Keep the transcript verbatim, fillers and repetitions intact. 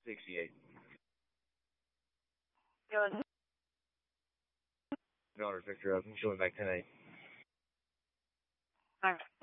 sixty-eight. Good. Dollars, Victor. I'm showing back ten eight. All right.